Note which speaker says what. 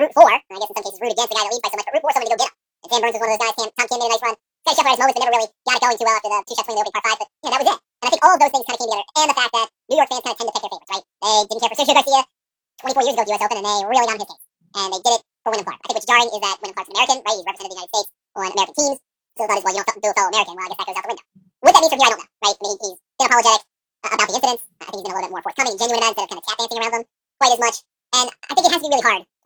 Speaker 1: root for, and I guess in some cases root against the guy that leads by so much, but root for somebody to go get him. And Sam Burns was one of those guys. Tom Kim made a nice run. Got a couple of moments, but never really got it going too well after the two shots swing in the opening par 5. But that was it. And I think all of those things kind of came together, and the fact that New York fans kind of tend to pick their favorites, right? They didn't care for Sergio Garcia 24 years ago at the U.S. Open, and they really got on his case. And they did it for Wyndham Clark. I think what's jarring is that Wyndham Clark's an American, right? He's represented the United States on American teams. So the thought is, well, you don't do a fellow American. Well, I guess that goes out the window. What that means from here, I don't know, right? I mean, he's been apologetic about the incidents. I think he's been a little bit more forthcoming and genuine about it instead of kind of tap dancing around them quite as much. And I think it has to be really hard